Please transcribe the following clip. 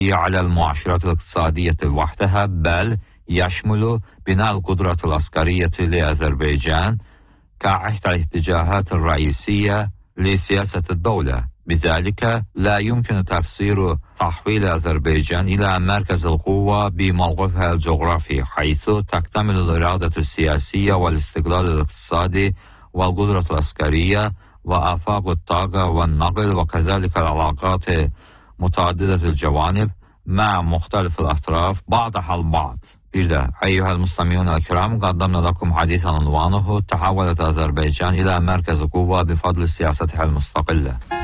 على المؤشرات الاقتصادية وحدها، بل يشمل بناء القدرة العسكرية لأذربيجان كإحدى الاتجاهات الرئيسية لسياسة الدولة. بذلك لا يمكن تفسير تحويل أذربيجان إلى مركز القوة بموقعها الجغرافي، حيث تكتمل الإرادة السياسية والاستقلال الاقتصادي والقدرة العسكرية وآفاق الطاقة والنقل، وكذلك العلاقات متعددة الجوانب مع مختلف الأطراف بعضها البعض. أيها المستمعون الكرام، قدمنا لكم حديثا عنوانه: تحولت أذربيجان إلى مركز قوة بفضل سياستها المستقلة.